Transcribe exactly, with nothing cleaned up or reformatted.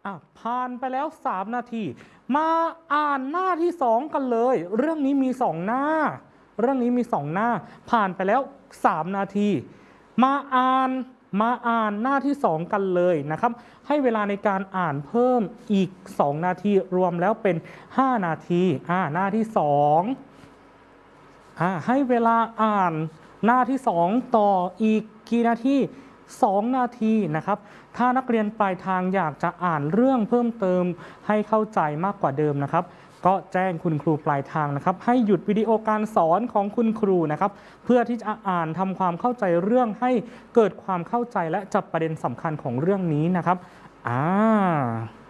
อ่ะผ่านไปแล้วสามนาทีมาอ่านหน้าที่สองกันเลยเรื่องนี้มีสองหน้าเรื่องนี้มีสองหน้าผ่านไปแล้วสามนาทีมาอ่านมาอ่านหน้าที่สองกันเลยนะครับให้เวลาในการอ่านเพิ่มอีกสองนาทีรวมแล้วเป็นห้านาทีอ่าหน้าที่สองอ่าให้เวลาอ่านหน้าที่สองต่ออีกกี่นาทีสองนาทีนะครับถ้านักเรียนปลายทางอยากจะอ่านเรื่องเพิ่มเติมให้เข้าใจมากกว่าเดิมนะครับก็แจ้งคุณครูปลายทางนะครับให้หยุดวิดีโอการสอนของคุณครูนะครับเพื่อที่จะอ่านทำความเข้าใจเรื่องให้เกิดความเข้าใจและจับประเด็นสำคัญของเรื่องนี้นะครับอ่า